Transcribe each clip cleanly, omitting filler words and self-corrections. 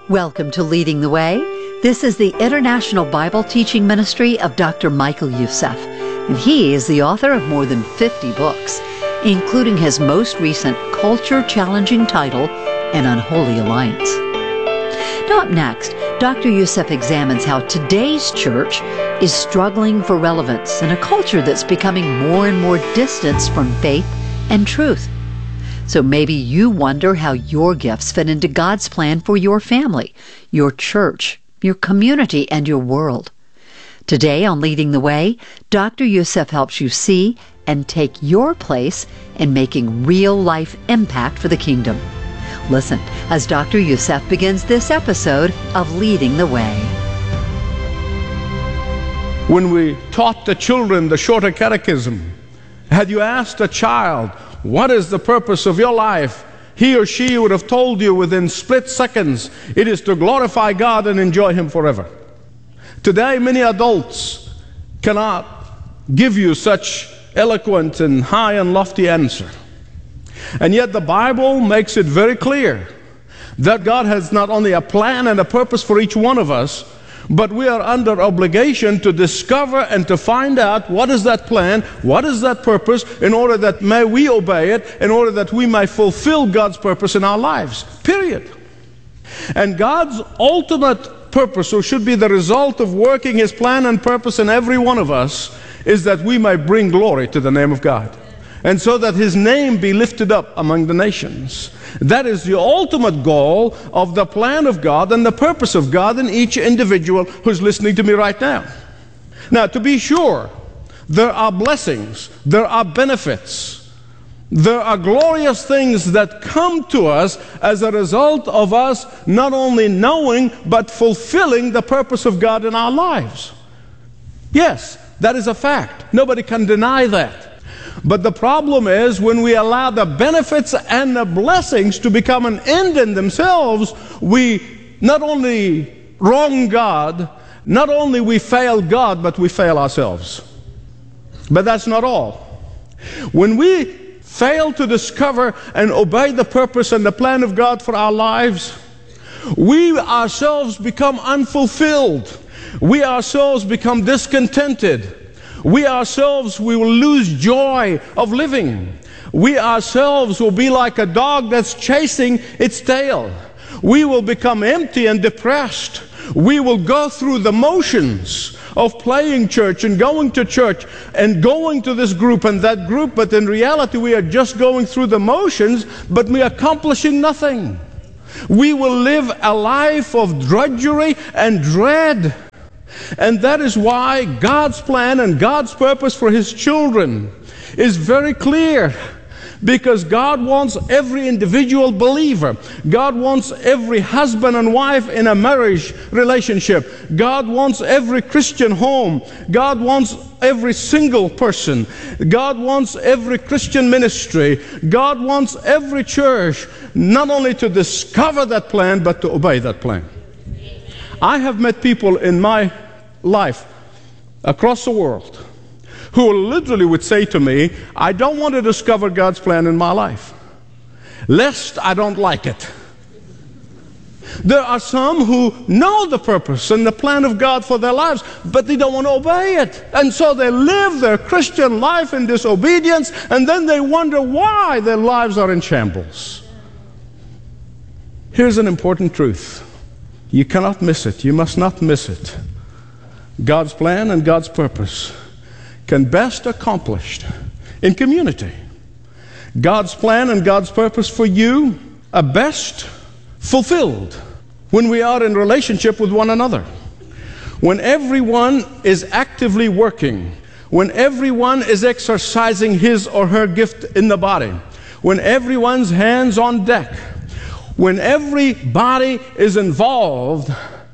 Welcome to Leading the Way. This is the International Bible Teaching Ministry of Dr. Michael Youssef, and he is the author of more than 50 books, including his most recent culture-challenging title, An Unholy Alliance. Now up next, Dr. Youssef examines how today's church is struggling for relevance in a culture that's becoming more and more distanced from faith and truth. So maybe you wonder how your gifts fit into God's plan for your family, your church, your community, and your world. Today on Leading the Way, Dr. Youssef helps you see and take your place in making real-life impact for the kingdom. Listen as Dr. Youssef begins this episode of Leading the Way. When we taught the children the Shorter Catechism, had you asked a child, what is the purpose of your life? He or she would have told you within split seconds, it is to glorify God and enjoy Him forever. Today, many adults cannot give you such eloquent and high and lofty answer. And yet the Bible makes it very clear that God has not only a plan and a purpose for each one of us, but we are under obligation to discover and to find out what is that plan, what is that purpose, in order that may we obey it, in order that we may fulfill God's purpose in our lives, period. And God's ultimate purpose, or should be the result of working His plan and purpose in every one of us, is that we may bring glory to the name of God, and so that His name be lifted up among the nations. That is the ultimate goal of the plan of God and the purpose of God in each individual who's listening to me right now. Now, to be sure, there are blessings, there are benefits, there are glorious things that come to us as a result of us not only knowing but fulfilling the purpose of God in our lives. Yes, that is a fact. Nobody can deny that. But the problem is when we allow the benefits and the blessings to become an end in themselves, we not only wrong God, not only we fail God, but we fail ourselves. But that's not all. When we fail to discover and obey the purpose and the plan of God for our lives, we ourselves become unfulfilled. We ourselves become discontented. We ourselves, we will lose joy of living. We ourselves will be like a dog that's chasing its tail. We will become empty and depressed. We will go through the motions of playing church and going to church and going to this group and that group, but in reality we are just going through the motions, but we are accomplishing nothing. We will live a life of drudgery and dread. And that is why God's plan and God's purpose for His children is very clear. Because God wants every individual believer. God wants every husband and wife in a marriage relationship. God wants every Christian home. God wants every single person. God wants every Christian ministry. God wants every church not only to discover that plan, but to obey that plan. I have met people in my life across the world who literally would say to me, I don't want to discover God's plan in my life, lest I don't like it. There are some who know the purpose and the plan of God for their lives, but they don't want to obey it. And so they live their Christian life in disobedience, and then they wonder why their lives are in shambles. Here's an important truth. You cannot miss it. You must not miss it. God's plan and God's purpose can best accomplished in community. God's plan and God's purpose for you are best fulfilled when we are in relationship with one another. When everyone is actively working, when everyone is exercising his or her gift in the body, when everyone's hands on deck, when everybody is involved,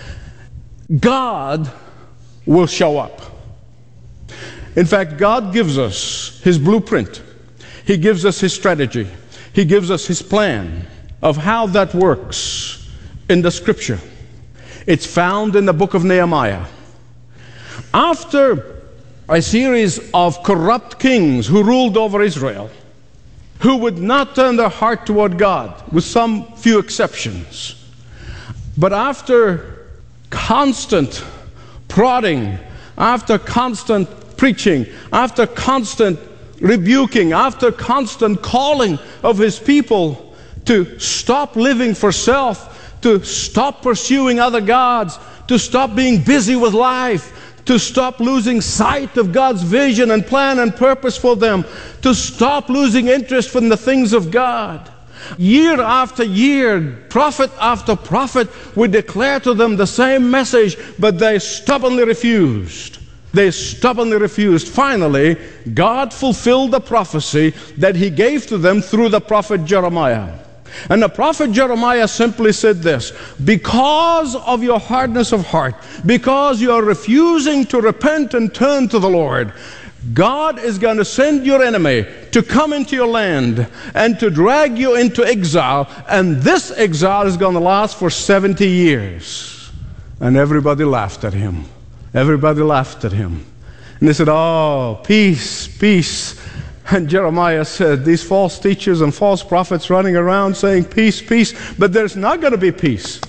God will show up. In fact, God gives us His blueprint. He gives us His strategy. He gives us His plan of how that works in the Scripture. It's found in the book of Nehemiah. After a series of corrupt kings who ruled over Israel, who would not turn their heart toward God, with some few exceptions, But after constant prodding, after constant preaching, after constant rebuking, after constant calling of his people to stop living for self, to stop pursuing other gods, to stop being busy with life, to stop losing sight of God's vision and plan and purpose for them, to stop losing interest in the things of God. Year after year, prophet after prophet would declare to them the same message, but they stubbornly refused. They stubbornly refused. Finally, God fulfilled the prophecy that he gave to them through the prophet Jeremiah. And the prophet Jeremiah simply said this: because of your hardness of heart, because you are refusing to repent and turn to the Lord, God is going to send your enemy to come into your land and to drag you into exile, and this exile is going to last for 70 years. And everybody laughed at him. Everybody laughed at him. And they said, oh, peace, peace. And Jeremiah said, these false teachers and false prophets running around saying peace, peace, but there's not going to be peace.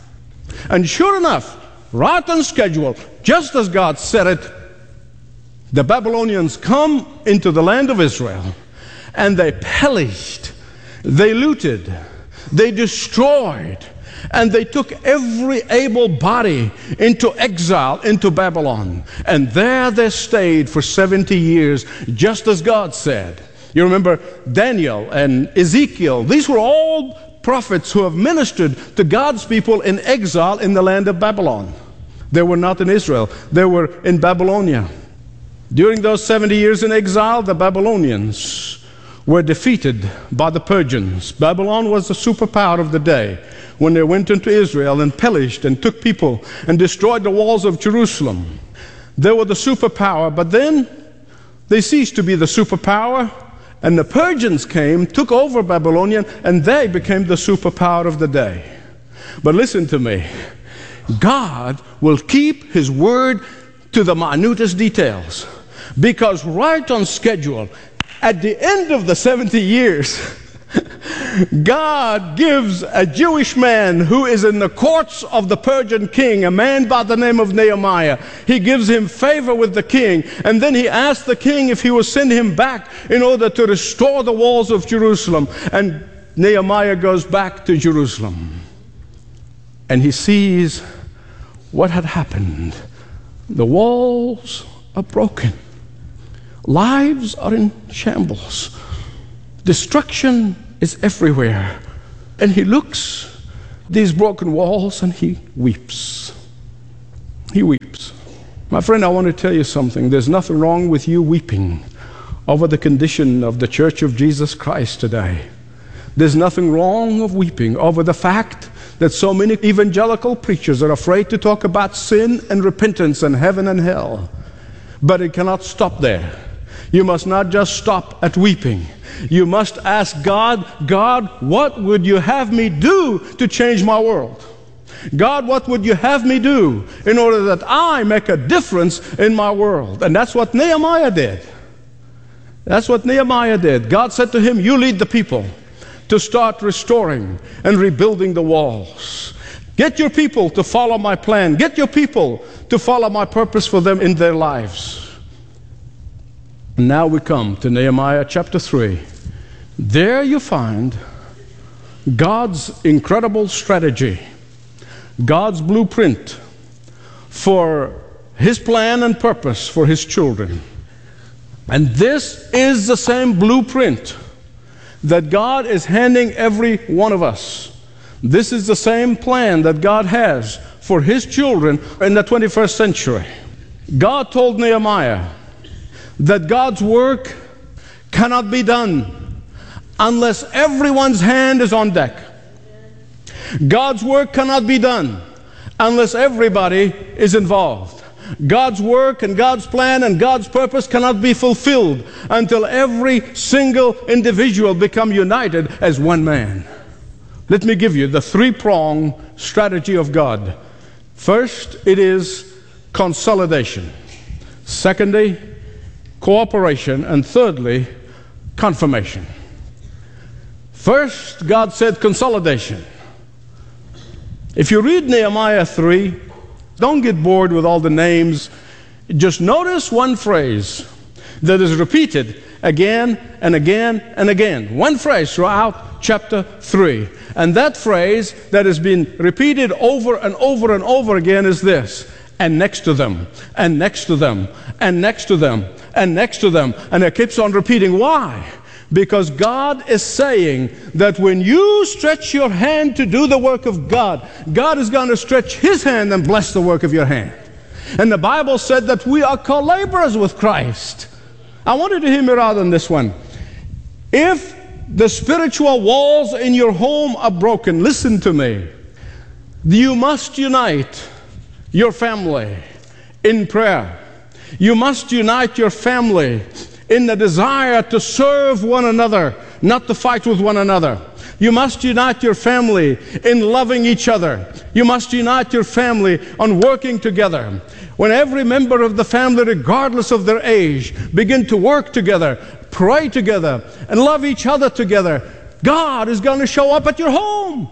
And sure enough, right on schedule, just as God said it, the Babylonians come into the land of Israel, and they pillaged, they looted, they destroyed, and they took every able body into exile into Babylon. And there they stayed for 70 years, just as God said. You remember Daniel and Ezekiel. These were all prophets who have ministered to God's people in exile in the land of Babylon. They were not in Israel. They were in Babylonia. During those 70 years in exile, the Babylonians were defeated by the Persians. Babylon was the superpower of the day when they went into Israel and pillaged and took people and destroyed the walls of Jerusalem. They were the superpower, but then they ceased to be the superpower, and the Persians came, took over Babylonia, and they became the superpower of the day. But listen to me. God will keep his word to the minutest details, because right on schedule, at the end of the 70 years, God gives a Jewish man who is in the courts of the Persian king, a man by the name of Nehemiah. He gives him favor with the king, and then he asks the king if he will send him back in order to restore the walls of Jerusalem. And Nehemiah goes back to Jerusalem, and he sees what had happened. The walls are broken. Lives are in shambles. Destruction is everywhere. And he looks at these broken walls and he weeps. He weeps. My friend, I want to tell you something. There's nothing wrong with you weeping over the condition of the Church of Jesus Christ today. There's nothing wrong of weeping over the fact that so many evangelical preachers are afraid to talk about sin and repentance and heaven and hell. But it cannot stop there. You must not just stop at weeping. You must ask God, God, what would you have me do to change my world? God, what would you have me do in order that I make a difference in my world? And that's what Nehemiah did. That's what Nehemiah did. God said to him, you lead the people to start restoring and rebuilding the walls. Get your people to follow my plan. Get your people to follow my purpose for them in their lives. And now we come to Nehemiah chapter 3. There you find God's incredible strategy, God's blueprint for his plan and purpose for his children. And this is the same blueprint that God is handing every one of us. This is the same plan that God has for his children in the 21st century. God told Nehemiah that God's work cannot be done unless everyone's hand is on deck. God's work cannot be done unless everybody is involved. God's work and God's plan and God's purpose cannot be fulfilled until every single individual become united as one man. Let me give you the three-pronged strategy of God. First, it is consolidation. Secondly, cooperation. And thirdly, confirmation. First, God said consolidation. If you read Nehemiah 3, don't get bored with all the names. Just notice one phrase that is repeated again and again and again. One phrase throughout chapter 3. And that phrase that has been repeated over and over and over again is this: and next to them, and next to them, and next to them, and next to them. And it keeps on repeating. Why? Because God is saying that when you stretch your hand to do the work of God, God is going to stretch His hand and bless the work of your hand. And the Bible said that we are co-laborers with Christ. I want you to hear me out on this one. If the spiritual walls in your home are broken, listen to me. You must unite your family in prayer. You must unite your family in the desire to serve one another, not to fight with one another. You must unite your family in loving each other. You must unite your family on working together. When every member of the family, regardless of their age, begin to work together, pray together, and love each other together, God is going to show up at your home.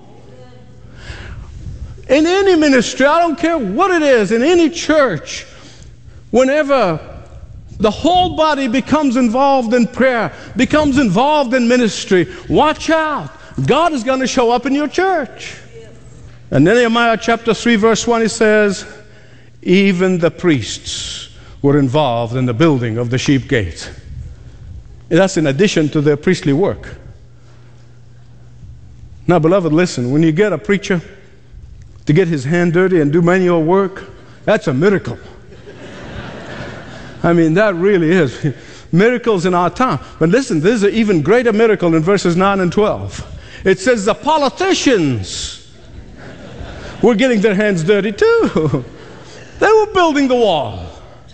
In any ministry, I don't care what it is, in any church, whenever the whole body becomes involved in prayer, becomes involved in ministry, watch out. God is going to show up in your church. And then Nehemiah chapter 3 verse 1, he says, even the priests were involved in the building of the sheep gate. And that's in addition to their priestly work. Now, beloved, listen, when you get a preacher to get his hand dirty and do manual work, that's a miracle. I mean, that really is. Miracles in our time. But listen, there's an even greater miracle in verses 9 and 12. It says the politicians were getting their hands dirty too. They were building the wall.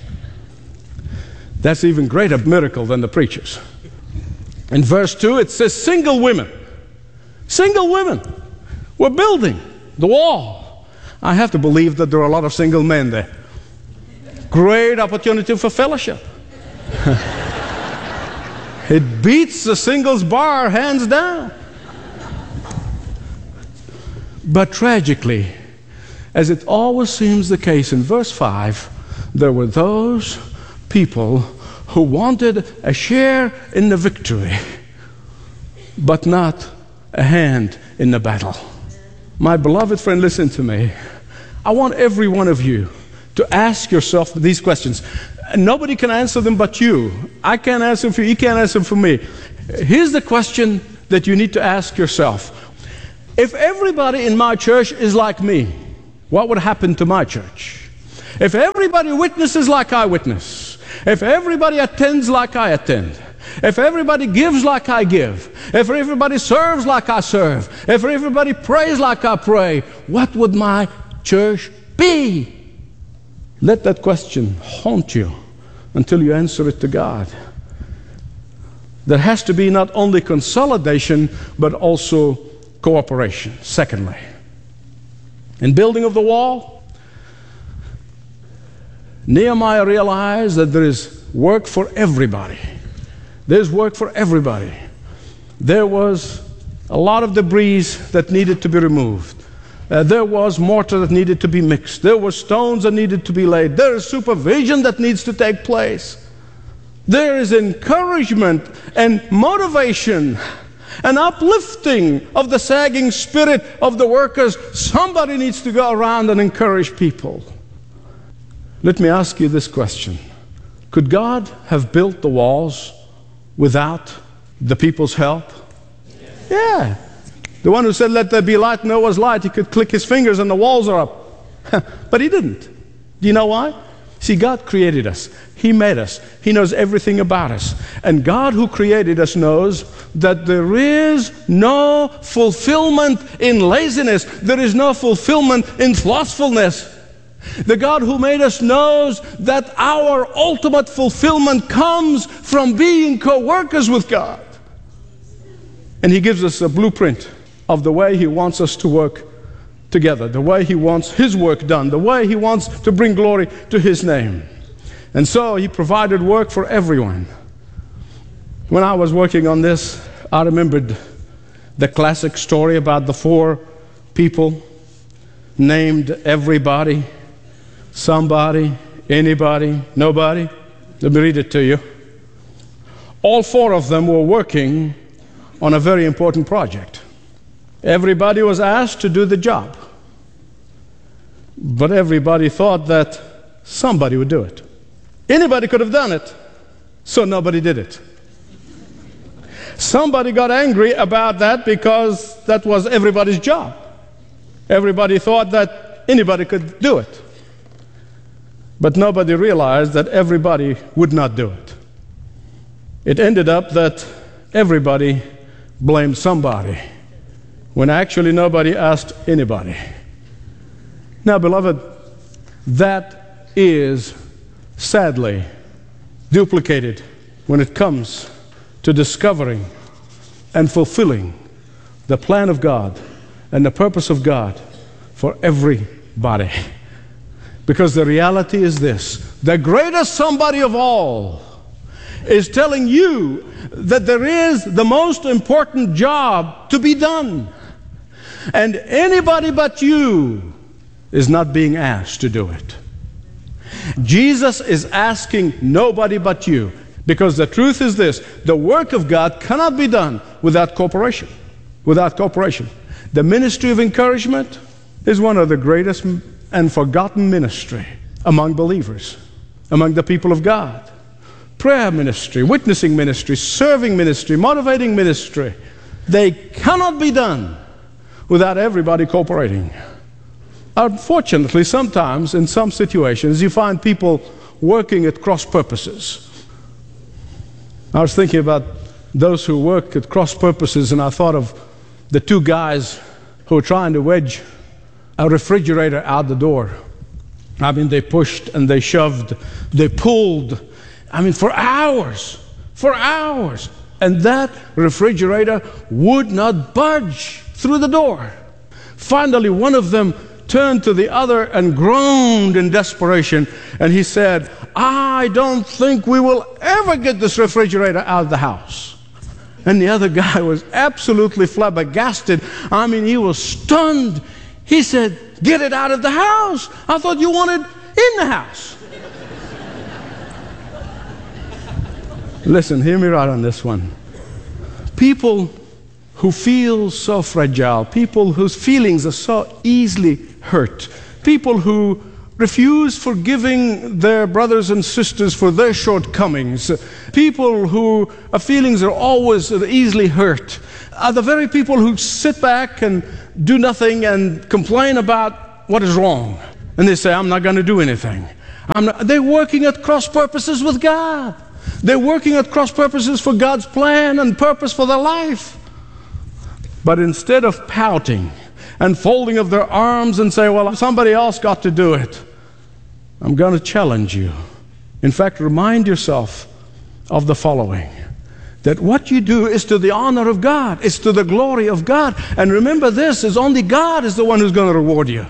That's even greater miracle than the preachers. In verse 2, it says single women were building the wall. I have to believe that there are a lot of single men there. Great opportunity for fellowship. It beats the singles bar hands down. But tragically, as it always seems the case, in verse 5, there were those people who wanted a share in the victory, but not a hand in the battle. My beloved friend, listen to me. I want every one of you to ask yourself these questions. Nobody can answer them but you. I can't answer them for you. You can't answer them for me. Here's the question that you need to ask yourself. If everybody in my church is like me, what would happen to my church? If everybody witnesses like I witness, if everybody attends like I attend, if everybody gives like I give, if everybody serves like I serve, if everybody prays like I pray, what would my church be? Let that question haunt you until you answer it to God. There has to be not only consolidation, but also cooperation. Secondly, in building of the wall, Nehemiah realized that there is work for everybody. There's work for everybody. There was a lot of debris that needed to be removed. There was mortar that needed to be mixed. There were stones that needed to be laid. There is supervision that needs to take place. There is encouragement and motivation and uplifting of the sagging spirit of the workers. Somebody needs to go around and encourage people. Let me ask you this question. Could God have built the walls without the people's help? Yeah. The one who said, let there be light, and there was light, he could click his fingers and the walls are up. But he didn't. Do you know why? See, God created us. He made us. He knows everything about us. And God who created us knows that there is no fulfillment in laziness. There is no fulfillment in slothfulness. The God who made us knows that our ultimate fulfillment comes from being co-workers with God. And He gives us a blueprint of the way He wants us to work together, the way He wants His work done, the way He wants to bring glory to His name. And so He provided work for everyone. When I was working on this, I remembered the classic story about the 4 people named everybody, somebody, anybody, nobody. Let me read it to you. All four of them were working on a very important project. Everybody was asked to do the job, but everybody thought that somebody would do it. Anybody could have done it, so nobody did it. Somebody got angry about that because that was everybody's job. Everybody thought that anybody could do it. But nobody realized that everybody would not do it. It ended up that everybody blamed somebody, when actually nobody asked anybody. Now, beloved, that is sadly duplicated when it comes to discovering and fulfilling the plan of God and the purpose of God for everybody. Because the reality is this: the greatest somebody of all is telling you that there is the most important job to be done, and anybody but you is not being asked to do it. Jesus is asking nobody but you, because the truth is this: the work of God cannot be done without cooperation. Without cooperation. The ministry of encouragement is one of the greatest and forgotten ministry among believers, among the people of God. Prayer ministry, witnessing ministry, serving ministry, motivating ministry, they cannot be done without everybody cooperating. Unfortunately, sometimes in some situations you find people working at cross purposes. I was thinking about those who work at cross purposes, and I thought of the two guys who were trying to wedge a refrigerator out the door. I mean, they pushed and they shoved, they pulled, for hours, and that refrigerator would not budge through the door. Finally, one of them turned to the other and groaned in desperation, and he said, "I don't think we will ever get this refrigerator out of the house." And the other guy was absolutely flabbergasted. He was stunned. He said, "Get it out of the house. I thought you wanted in the house." Listen, hear me right on this one. People who feel so fragile, people whose feelings are so easily hurt, people who refuse forgiving their brothers and sisters for their shortcomings, people whose feelings are always easily hurt, are the very people who sit back and do nothing and complain about what is wrong. And they say, "I'm not going to do anything." They're working at cross purposes with God. They're working at cross purposes for God's plan and purpose for their life. But instead of pouting and folding of their arms and say, "Well, somebody else got to do it," I'm going to challenge you. In fact, remind yourself of the following: that what you do is to the honor of God. It's to the glory of God. And remember this, is only God is the one who's going to reward you.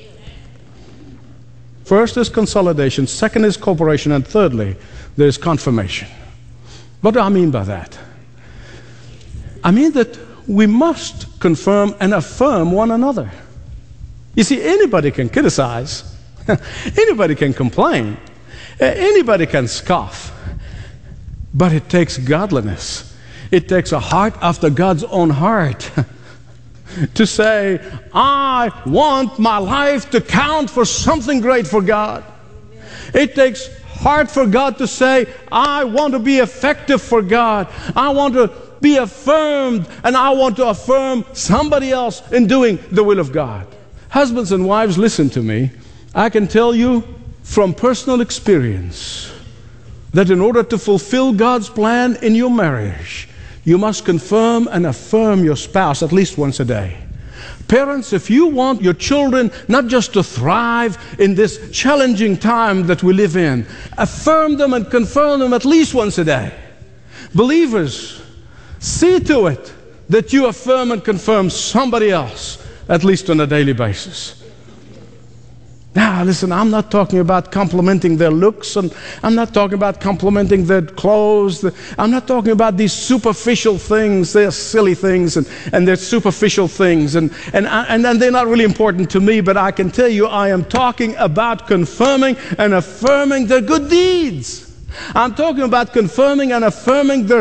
First is consolidation, second is cooperation, and thirdly, there's confirmation. What do I mean by that? I mean that we must confirm and affirm one another. You see, anybody can criticize, anybody can complain, anybody can scoff, but it takes godliness. It takes a heart after God's own heart to say, "I want my life to count for something great for God." It takes heart for God to say, "I want to be effective for God. I want to be affirmed, and I want to affirm somebody else in doing the will of God." Husbands and wives, listen to me. I can tell you from personal experience that in order to fulfill God's plan in your marriage, you must confirm and affirm your spouse at least once a day. Parents, if you want your children not just to thrive in this challenging time that we live in, affirm them and confirm them at least once a day. Believers, see to it that you affirm and confirm somebody else at least on a daily basis. Now, listen, I'm not talking about complimenting their looks, and I'm not talking about complimenting their clothes. I'm not talking about these superficial things. They're silly things, and they're superficial things, and they're not really important to me, but I can tell you I am talking about confirming and affirming their good deeds. I'm talking about confirming and affirming their